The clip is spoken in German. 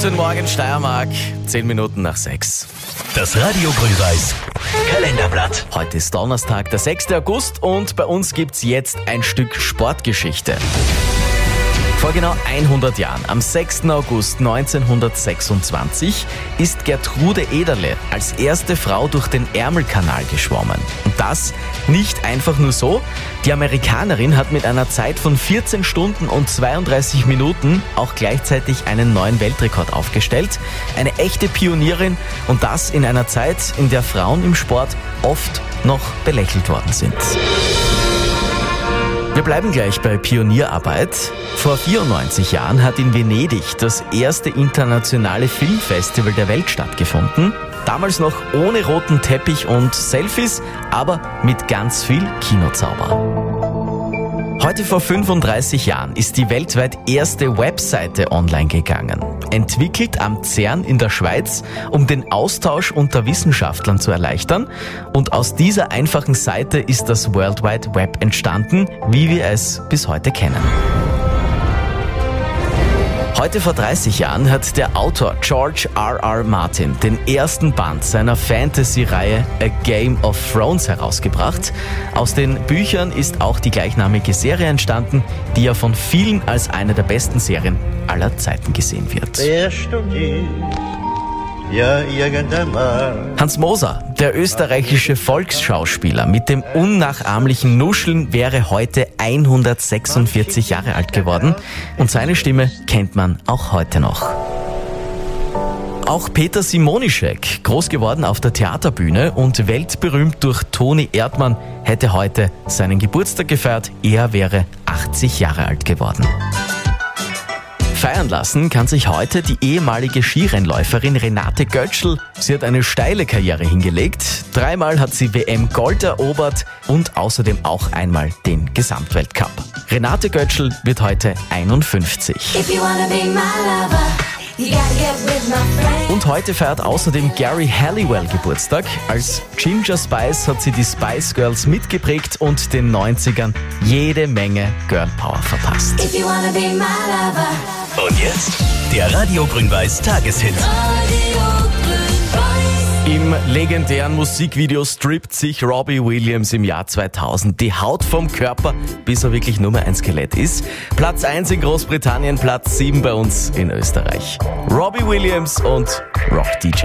Guten Morgen Steiermark, 10 Minuten nach 6. Das Radio Grün-Weiß Kalenderblatt. Heute ist Donnerstag, der 6. August und bei uns gibt's jetzt ein Stück Sportgeschichte. Vor genau 100 Jahren, am 6. August 1926, ist Gertrude Ederle als erste Frau durch den Ärmelkanal geschwommen. Und das nicht einfach nur so. Die Amerikanerin hat mit einer Zeit von 14 Stunden und 32 Minuten auch gleichzeitig einen neuen Weltrekord aufgestellt. Eine echte Pionierin und das in einer Zeit, in der Frauen im Sport oft noch belächelt worden sind. Wir bleiben gleich bei Pionierarbeit. Vor 94 Jahren hat in Venedig das erste internationale Filmfestival der Welt stattgefunden. Damals noch ohne roten Teppich und Selfies, aber mit ganz viel Kinozauber. Heute vor 35 Jahren ist die weltweit erste Webseite online gegangen. Entwickelt am CERN in der Schweiz, um den Austausch unter Wissenschaftlern zu erleichtern. Und aus dieser einfachen Seite ist das World Wide Web entstanden, wie wir es bis heute kennen. Heute vor 30 Jahren hat der Autor George R.R. Martin den ersten Band seiner Fantasy-Reihe A Game of Thrones herausgebracht. Aus den Büchern ist auch die gleichnamige Serie entstanden, die ja von vielen als eine der besten Serien aller Zeiten gesehen wird. Hans Moser, der österreichische Volksschauspieler mit dem unnachahmlichen Nuscheln, wäre heute 146 Jahre alt geworden und seine Stimme kennt man auch heute noch. Auch Peter Simonischek, groß geworden auf der Theaterbühne und weltberühmt durch Toni Erdmann, hätte heute seinen Geburtstag gefeiert. Er wäre 80 Jahre alt geworden. Feiern lassen kann sich heute die ehemalige Skirennläuferin Renate Götschl. Sie hat eine steile Karriere hingelegt. 3-mal hat sie WM-Gold erobert und außerdem auch einmal den Gesamtweltcup. Renate Götschl wird heute 51. Und heute feiert außerdem Gary Halliwell Geburtstag. Als Ginger Spice hat sie die Spice Girls mitgeprägt und den 90ern jede Menge Girl Power verpasst. Und jetzt der Radio Grün-Weiß Tageshit. Im legendären Musikvideo strippt sich Robbie Williams im Jahr 2000 die Haut vom Körper, bis er wirklich nur mehr ein Skelett ist. Platz 1 in Großbritannien, Platz 7 bei uns in Österreich. Robbie Williams und Rock DJ.